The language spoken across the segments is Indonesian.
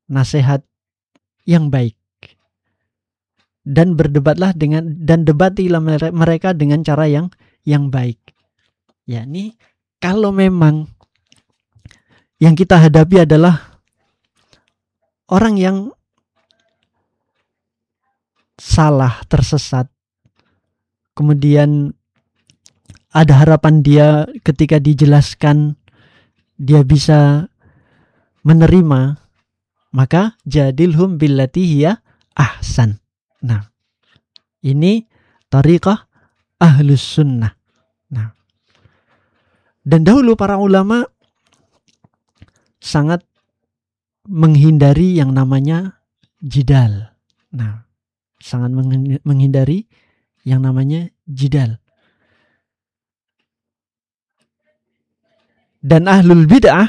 nasihat yang baik. Dan debatilah mereka dengan cara yang baik. Yakni kalau memang yang kita hadapi adalah orang yang salah, tersesat, kemudian ada harapan dia ketika dijelaskan dia bisa menerima, maka jadilhum billati hiya ahsan. Nah, ini thariqah ahlus sunnah. Nah, dan dahulu para ulama sangat menghindari yang namanya jidal. Nah, sangat menghindari yang namanya jidal. Dan ahlul bid'ah,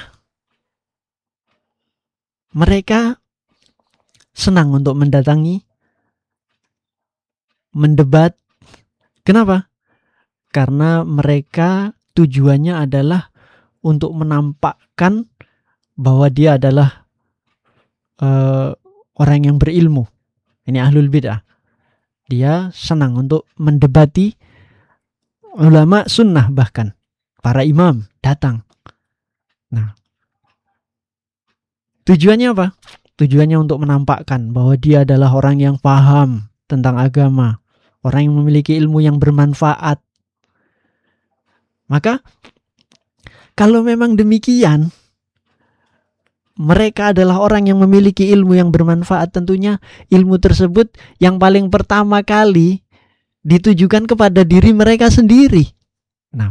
mereka senang untuk mendatangi, mendebat. Kenapa? Karena mereka tujuannya adalah untuk menampakkan bahwa dia adalah orang yang berilmu. Ini ahlul bid'ah. Dia senang untuk mendebati ulama sunnah, bahkan para imam datang. Nah, tujuannya apa? Tujuannya untuk menampakkan bahwa dia adalah orang yang paham tentang agama, orang yang memiliki ilmu yang bermanfaat. Maka kalau memang demikian, mereka adalah orang yang memiliki ilmu yang bermanfaat, tentunya ilmu tersebut yang paling pertama kali ditujukan kepada diri mereka sendiri. Nah,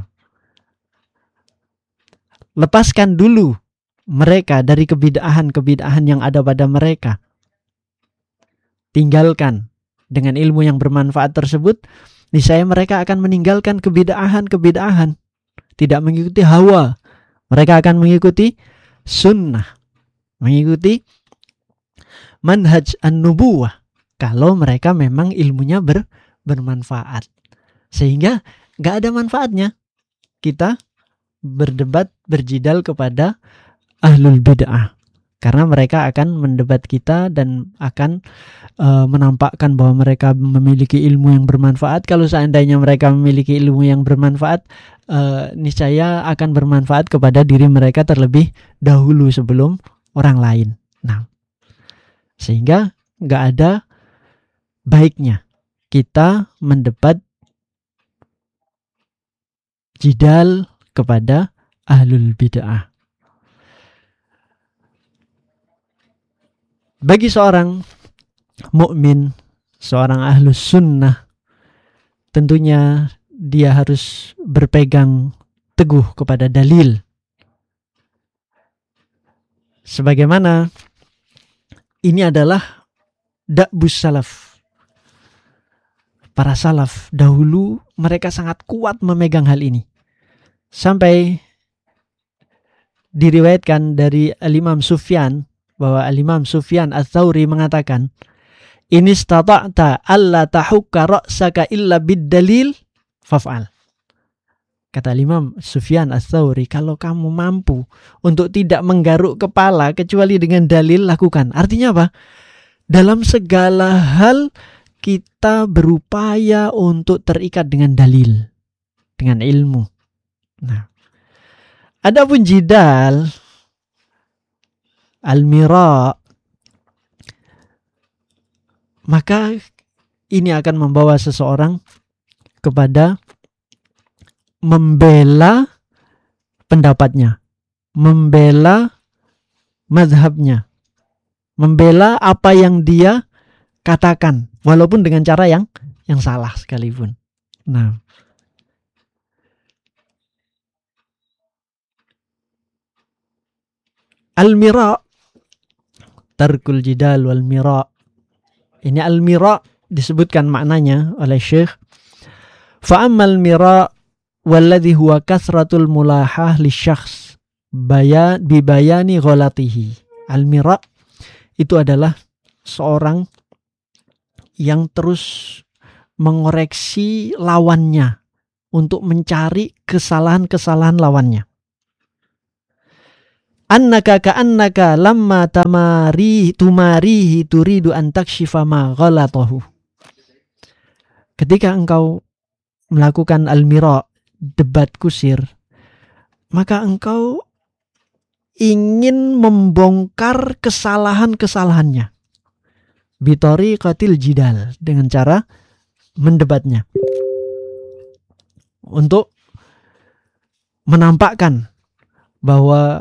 lepaskan dulu mereka dari kebid'ahan yang ada pada mereka. Tinggalkan dengan ilmu yang bermanfaat tersebut, niscaya mereka akan meninggalkan kebid'ahan. Tidak mengikuti hawa. Mereka akan mengikuti sunnah, mengikuti manhaj an-nubuwah. Kalau mereka memang ilmunya bermanfaat. Sehingga gak ada manfaatnya kita berdebat, berjidal kepada ahlul bid'ah. Karena mereka akan mendebat kita dan akan menampakkan bahwa mereka memiliki ilmu yang bermanfaat. Kalau seandainya mereka memiliki ilmu yang bermanfaat, niscaya akan bermanfaat kepada diri mereka terlebih dahulu sebelum orang lain. Nah, sehingga gak ada baiknya kita mendebat, jidal kepada ahlul bid'ah. Bagi seorang mukmin, seorang ahlus sunnah, tentunya dia harus berpegang teguh kepada dalil. Sebagaimana ini adalah da'bus salaf. Para salaf dahulu mereka sangat kuat memegang hal ini. Sampai diriwayatkan dari Al-Imam Sufyan, bahwa Al-Imam Sufyan Ats-Tsauri mengatakan, "In istata'ta alla tahukka ra'saka illa bid-dalil faf'al." Kata Imam Sufyan Ats-Tsauri, kalau kamu mampu untuk tidak menggaruk kepala kecuali dengan dalil, lakukan. Artinya apa? Dalam segala hal kita berupaya untuk terikat dengan dalil, dengan ilmu. Nah, adapun jidal, al-mira, maka ini akan membawa seseorang kepada membela pendapatnya, membela mazhabnya, membela apa yang dia katakan, walaupun dengan cara yang salah sekalipun. Nah, al-mira, tarkul jidal wal mira. Ini al-mira disebutkan maknanya oleh Syekh. Fa ammal mira walladhi huwa kasratul mulahah lisyakhs bibayani ghalatihi. Al-mira itu adalah seorang yang terus mengoreksi lawannya untuk mencari kesalahan-kesalahan lawannya. annaka ka'annaka lamma tumarihi turidu an takshifa ma ghalatahu. Ketika engkau melakukan al-mira, debat kusir, maka engkau ingin membongkar kesalahan-kesalahannya. Bitoriqatil jidal, dengan cara mendebatnya. Untuk menampakkan bahwa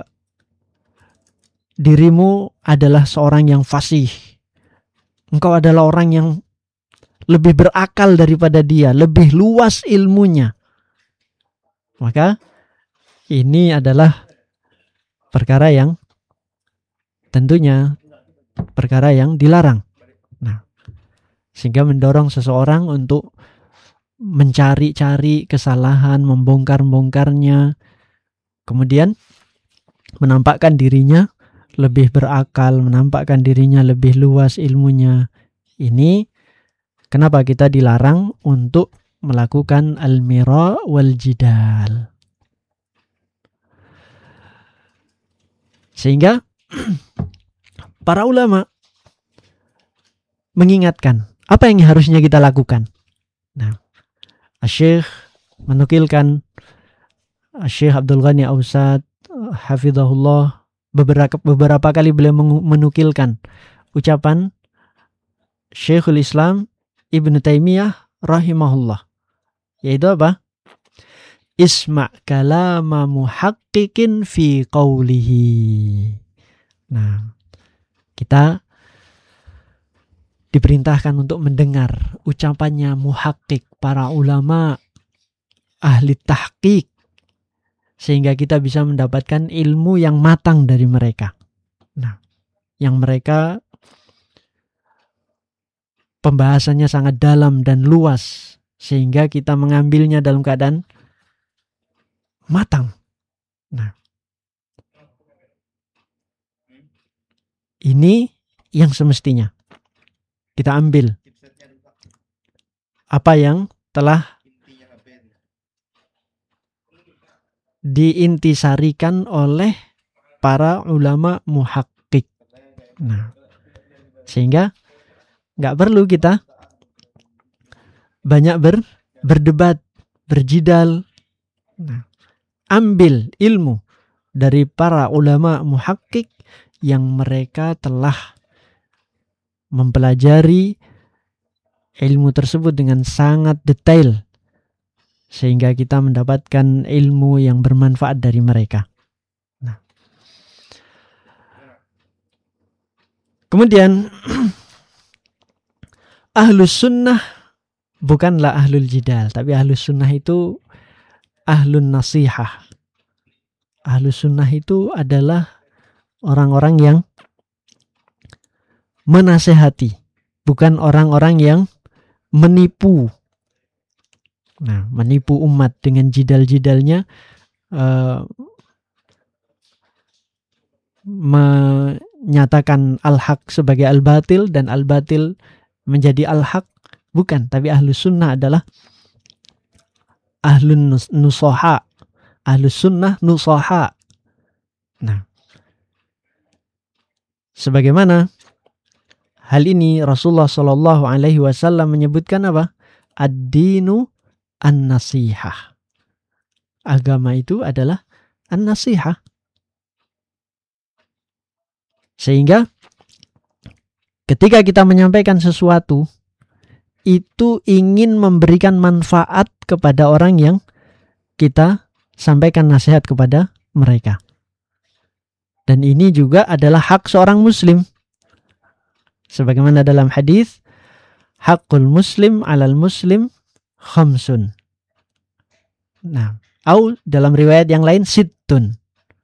dirimu adalah seorang yang fasih. Engkau adalah orang yang lebih berakal daripada dia, lebih luas ilmunya. Maka ini adalah perkara yang tentunya perkara yang dilarang. Nah, sehingga mendorong seseorang untuk mencari-cari kesalahan, membongkar-bongkarnya, kemudian menampakkan dirinya lebih berakal, menampakkan dirinya lebih luas ilmunya. Ini kenapa kita dilarang untuk melakukan al-mira wal jidal. Sehingga para ulama mengingatkan apa yang harusnya kita lakukan. Nah, Syekh menukilkan, Syekh Abdul Ghani Ausad hafizahullah, beberapa kali beliau menukilkan ucapan Syekhul Islam Ibnu Taimiyah rahimahullah, yaitu apa? Isma' kalama muhaqqiqin fi qawlihi. Nah, kita diperintahkan untuk mendengar ucapannya muhaqqiq, para ulama ahli tahqiq, sehingga kita bisa mendapatkan ilmu yang matang dari mereka. Nah, yang mereka pembahasannya sangat dalam dan luas, sehingga kita mengambilnya dalam keadaan matang. Nah, ini yang semestinya kita ambil apa yang telah diintisarikan oleh para ulama muhaqqiq. Nah, sehingga nggak perlu kita banyak berdebat, berjidal. Nah, ambil ilmu dari para ulama muhaqqiq yang mereka telah mempelajari ilmu tersebut dengan sangat detail, sehingga kita mendapatkan ilmu yang bermanfaat dari mereka. Nah, kemudian ahlus sunnah bukanlah ahlul jidal, tapi ahlus sunnah itu ahlun nasihah. Ahlus sunnah itu adalah orang-orang yang menasehati, bukan orang-orang yang menipu. Nah, menipu umat dengan jidal-jidalnya, menyatakan al-haq sebagai al-batil dan al-batil menjadi al-haq. Bukan, tapi ahlus sunnah adalah ahlun nusoha. Ahlus sunnah nusoha. Nah, sebagaimana hal ini Rasulullah SAW menyebutkan apa? Ad-dinu an-nasihah. Agama itu adalah an-nasihah. Sehingga ketika kita menyampaikan sesuatu, itu ingin memberikan manfaat kepada orang yang kita sampaikan nasihat kepada mereka. Dan ini juga adalah hak seorang muslim. Sebagaimana dalam hadis, haqqul muslim 'alal muslim khamsun. Nah, atau dalam riwayat yang lain sittun.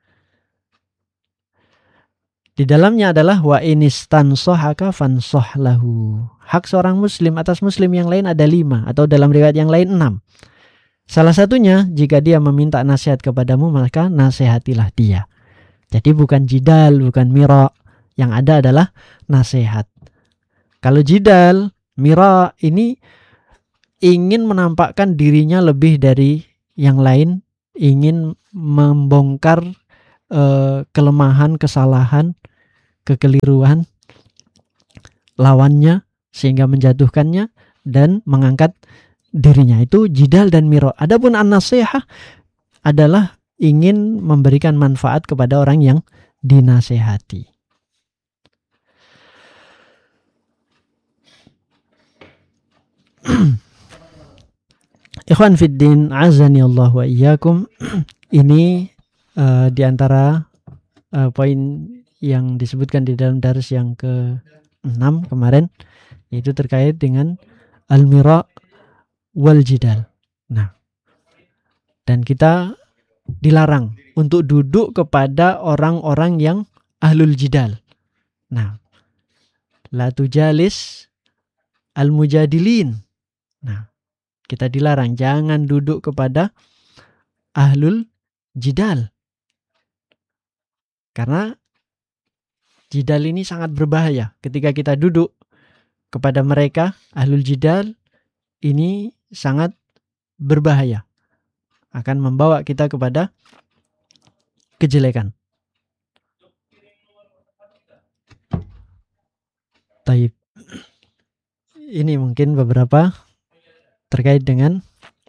Di dalamnya adalah wa inistansahaka fansah lahu. Hak seorang muslim atas muslim yang lain ada 5, atau dalam riwayat yang lain 6. Salah satunya, jika dia meminta nasihat kepadamu, maka nasihatilah dia. Jadi bukan jidal, bukan mira. Yang ada adalah nasihat. Kalau jidal, mira ini ingin menampakkan dirinya lebih dari yang lain, ingin membongkar kelemahan, kesalahan, kekeliruan lawannya sehingga menjatuhkannya dan mengangkat dirinya. Itu jidal dan miro. Adapun an-nasihah adalah ingin memberikan manfaat kepada orang yang dinasehati. Ikhwan fiddin, azani Allah wa iyyakum. Ini di antara poin yang disebutkan di dalam dars yang ke-6 kemarin, yaitu terkait dengan al-mira wal jidal. Nah, dan kita dilarang untuk duduk kepada orang-orang yang ahlul jidal. Nah, la tujalis al-mujadilin. Nah, kita dilarang jangan duduk kepada ahlul jidal. Karena jidal ini sangat berbahaya. Ketika kita duduk kepada mereka, ahlul jidal ini sangat berbahaya. Akan membawa kita kepada kejelekan. Taib. Ini mungkin beberapa terkait dengan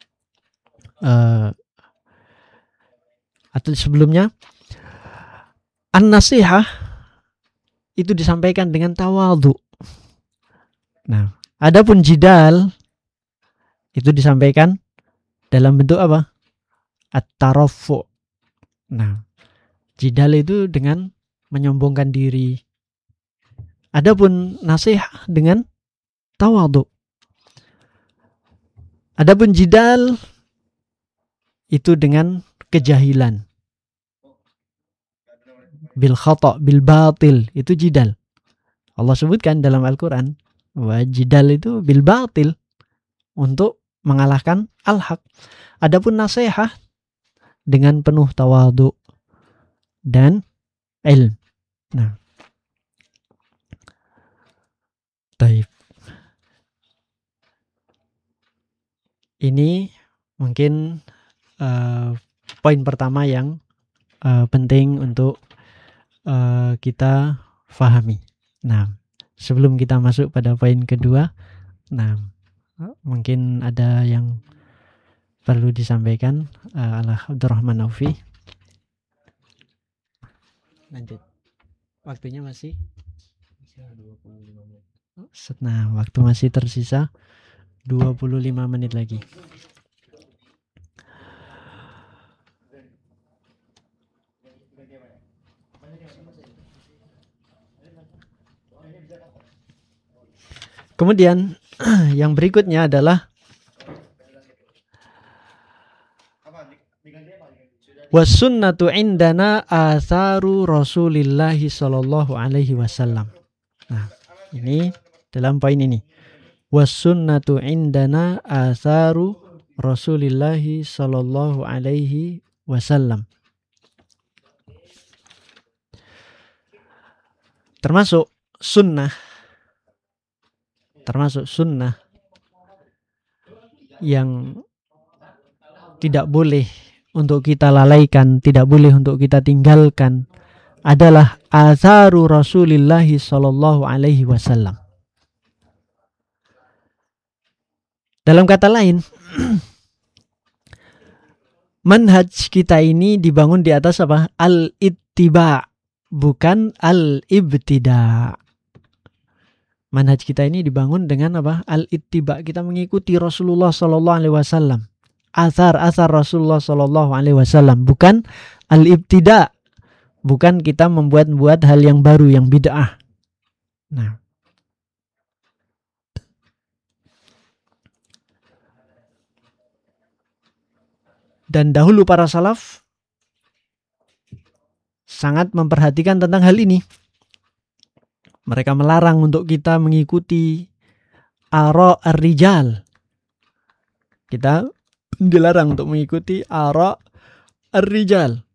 atau sebelumnya an-nasihah itu disampaikan dengan tawadhu. Nah, adapun jidal itu disampaikan dalam bentuk apa? At-tarafu. Nah, jidal itu dengan menyombongkan diri. Adapun nasihat dengan tawadhu. Adapun jidal itu dengan kejahilan. Bil khata' bil batil, itu jidal. Allah sebutkan dalam Al-Qur'an bahwa jidal itu bil batil, untuk mengalahkan al-haq. Adapun nasihat dengan penuh tawadhu dan ilm. Nah, baik. Ini mungkin poin pertama yang penting untuk kita fahami. Nah, sebelum kita masuk pada poin kedua, nah mungkin ada yang perlu disampaikan oleh Abdurrahman Aufi. Lanjut. Waktunya masih 25 menit. Nah, waktu masih tersisa 25 menit lagi. Kemudian yang berikutnya adalah wasunnatu indana atharu Rasulillahi sallallahu alaihi wasallam. Nah, ini dalam poin ini. Wasunnatu indana atharu Rasulillahi sallallahu alaihi wasallam. Termasuk sunnah yang tidak boleh untuk kita lalaikan, tidak boleh untuk kita tinggalkan adalah atharu Rasulillahi sallallahu alaihi wasallam. Dalam kata lain, manhaj kita ini dibangun di atas apa? Al-ittiba, bukan al-ibtida. Manhaj kita ini dibangun dengan apa? Al-ittiba, kita mengikuti Rasulullah sallallahu alaihi wasallam. Athar Rasulullah sallallahu alaihi wasallam, bukan al-ibtida. Bukan kita membuat hal yang baru, yang bid'ah. Nah, dan dahulu para salaf sangat memperhatikan tentang hal ini. Mereka melarang untuk kita mengikuti ara ar-rijal. Kita dilarang untuk mengikuti ara ar-rijal.